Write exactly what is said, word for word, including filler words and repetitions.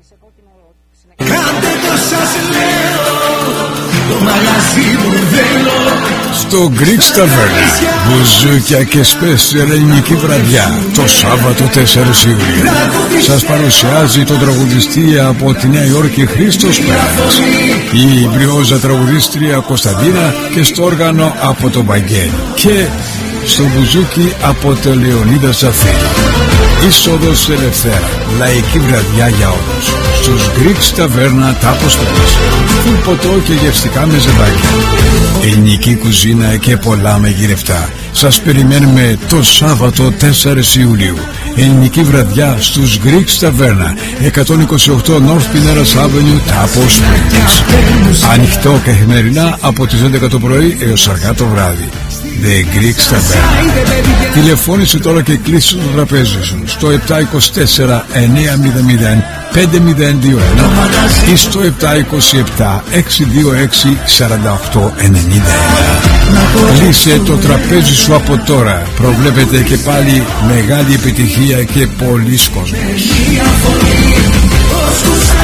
Κάντε το σας λέω, το μαγαζί μπουρδέλο. Στο Greek Tavern, μπουζούκια και σπέσια ελληνική βραδιά, το Σάββατο τέσσερις Ιουλίου. Σας παρουσιάζει τον τραγουδιστή από τη Νέα Υόρκη Χρήστος Πέρας, η μπριόζα τραγουδίστρια Κωνσταντίνα και στο όργανο από το Μπαγκέλ και στο μπουζούκι από το Λεωνίδα Ζαφύρη. Είσοδος ελευθέρα, λαϊκή βραδιά για όλους. Στους Greek Tavern Τάπος Τρεις, φουλ ποτό και γευστικά μεζεδάκια, ελληνική κουζίνα και πολλά μεγυρευτά. Σας περιμένουμε το Σάββατο τέσσερις Ιουλίου. Ελληνική βραδιά στους Greek Tavern, εκατόν είκοσι οκτώ North Pinellas Avenue, Τάπος Τρεις. Ανοιχτό καθημερινά από τις έντεκα το πρωί έως αργά το βράδυ. The Greek Tavern. Τηλεφώνησε τώρα και κλείσει το τραπέζι σου στο επτά είκοσι τέσσερα εννιά μηδέν μηδέν πέντε μηδέν δύο ένα ή στο επτά είκοσι επτά έξι δύο έξι τέσσερα οκτώ ενενήντα ένα. Κλείσε το τραπέζι σου από τώρα. Προβλέπετε και πάλι μεγάλη επιτυχία και πολλής κόσμος.